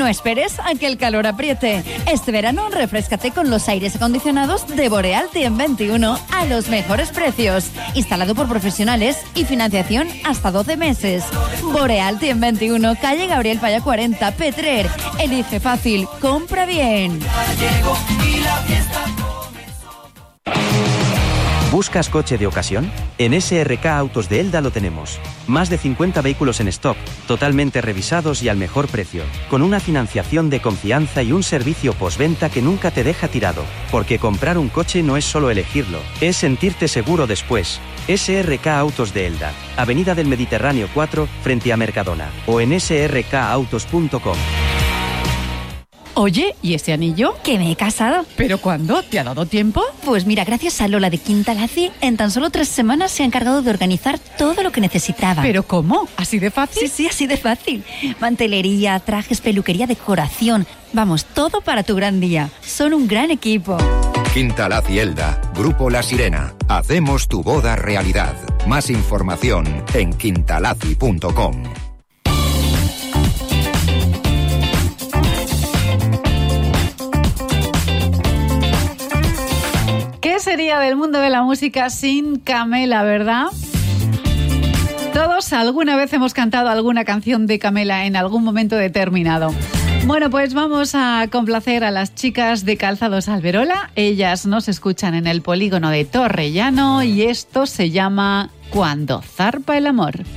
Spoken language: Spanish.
No esperes a que el calor apriete. Este verano refréscate con los aires acondicionados de Boreal TM21 a los mejores precios. Instalado por profesionales y financiación hasta 12 meses. Boreal TM21, calle Gabriel Falla 40, Petrer. Elige fácil, compra bien. ¿Buscas coche de ocasión? En SRK Autos de Elda lo tenemos. Más de 50 vehículos en stock, totalmente revisados y al mejor precio, con una financiación de confianza y un servicio postventa que nunca te deja tirado. Porque comprar un coche no es solo elegirlo, es sentirte seguro después. SRK Autos de Elda, Avenida del Mediterráneo 4, frente a Mercadona, o en srkautos.com. Oye, ¿y ese anillo? Que me he casado. ¿Pero cuándo? ¿Te ha dado tiempo? Pues mira, gracias a Lola de Quintalaci, en tan solo 3 semanas se ha encargado de organizar todo lo que necesitaba. ¿Pero cómo? ¿Así de fácil? Sí, así de fácil. Mantelería, trajes, peluquería, decoración. Vamos, todo para tu gran día. Son un gran equipo. Quintalaci Elda, Grupo La Sirena. Hacemos tu boda realidad. Más información en quintalaci.com. ¿Qué sería del mundo de la música sin Camela, verdad? Todos alguna vez hemos cantado alguna canción de Camela en algún momento determinado. Bueno, pues vamos a complacer a las chicas de Calzados Alberola. Ellas nos escuchan en el polígono de Torrellano y esto se llama Cuando zarpa el amor.